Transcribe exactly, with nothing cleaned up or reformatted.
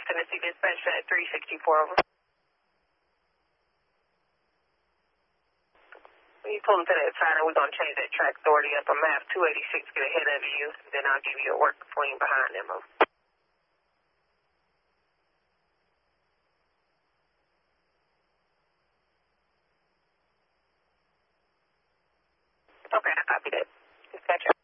Tennessee dispatch at three sixty-four over. When you pull into that side, and we're going to change that track authority up a map two eighty-six, get ahead of you, then I'll give you a work swing behind them. Okay, I copy that. Dispatch.